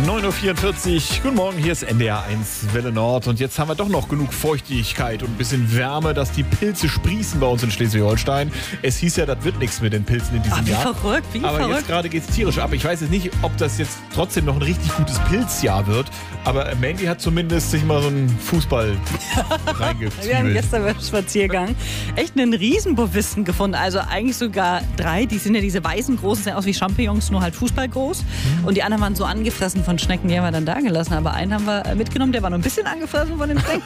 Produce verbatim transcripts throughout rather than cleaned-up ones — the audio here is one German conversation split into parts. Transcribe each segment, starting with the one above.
neun Uhr vierundvierzig. Guten Morgen, hier ist N D R eins Welle Nord. Und jetzt haben wir doch noch genug Feuchtigkeit und ein bisschen Wärme, dass die Pilze sprießen bei uns in Schleswig-Holstein. Es hieß ja, das wird nichts mit den Pilzen in diesem Ach, wie Jahr. verrückt, wie aber verrückt. jetzt gerade geht es tierisch ab. Ich weiß jetzt nicht, ob das jetzt trotzdem noch ein richtig gutes Pilzjahr wird. Aber Mandy hat zumindest sich mal so einen Fußball reingezwiebelt. Wir haben gestern beim Spaziergang echt einen Riesenbovisten gefunden. Also eigentlich sogar drei. Die sind ja diese weißen großen, sehen aus wie Champignons, nur halt fußballgroß. Mhm. Und die anderen waren so angefressen von Schnecken, die haben wir dann da gelassen. Aber einen haben wir mitgenommen, der war noch ein bisschen angefressen von den Schnecken.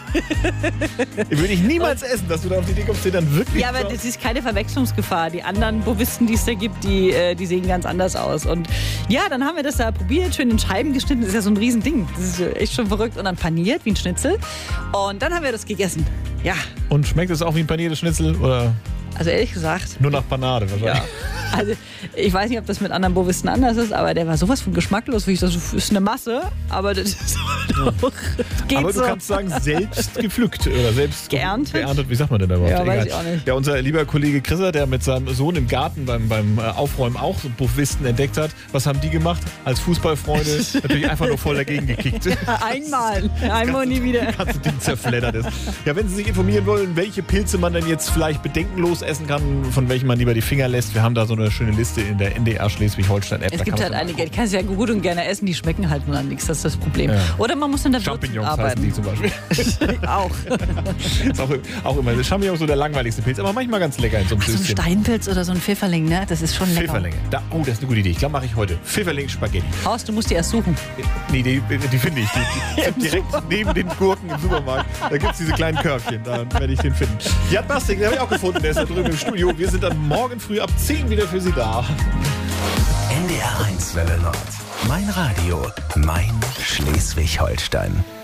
Würde ich niemals essen, dass du da auf die Idee kommst, den dann wirklich... Ja, aber das ist keine Verwechslungsgefahr. Die anderen Bovisten, die es da gibt, die, die sehen ganz anders aus. Und ja, dann haben wir das da probiert, schön in Scheiben geschnitten. Das ist ja so ein Riesending. Das ist echt schon verrückt. Und dann paniert wie ein Schnitzel. Und dann haben wir das gegessen. Ja. Und schmeckt es auch wie ein paniertes Schnitzel oder... Also ehrlich gesagt... Nur nach Panade wahrscheinlich. Ja. Also ich weiß nicht, ob das mit anderen Bovisten anders ist, aber der war sowas von geschmacklos, wie ich das ist eine Masse, aber das ist doch, geht aber so. Du kannst sagen, selbst gepflückt oder selbst geerntet. geerntet. Wie sagt man denn da überhaupt? Ja, Egal. weiß ich auch nicht. Ja, unser lieber Kollege Chrisser, der mit seinem Sohn im Garten beim, beim Aufräumen auch so Bovisten entdeckt hat. Was haben die gemacht? Als Fußballfreunde natürlich einfach nur voll dagegen gekickt. Ja, einmal, einmal und nie wieder. Das ganze Ding zerfleddert ist. Ja, wenn Sie sich informieren wollen, welche Pilze man denn jetzt vielleicht bedenkenlos essen kann, von welchen man lieber die Finger lässt, wir haben da so eine schöne Liste in der N D R Schleswig-Holstein-App. Es da gibt halt einige, die kannst du ja gut und gerne essen, die schmecken halt nur an nichts, das ist das Problem. Ja. Oder man muss in der Champignons Würzung heißen arbeiten. die zum Beispiel. Auch. Ist auch, auch immer Champignons so der langweiligste Pilz, aber manchmal ganz lecker in so einem Ach, so ein Süßchen. Steinpilz oder so ein Pfifferling, ne? Das ist schon lecker. Pfifferlinge. Da, oh, das ist eine gute Idee. Ich glaube, mache ich heute. Pfifferling-Spaghetti. Horst, du musst die erst suchen. Nee, die, die finde ich. Die, die sind direkt neben den Gurken im Supermarkt. Da gibt es diese kleinen Körbchen. Da werde ich den finden. Jan Bastik, den habe ich auch gefunden. Der ist da drüben im Studio. Wir sind dann morgen früh ab zehn wieder für Sie da. N D R eins Welle Nord. Mein Radio, mein Schleswig-Holstein.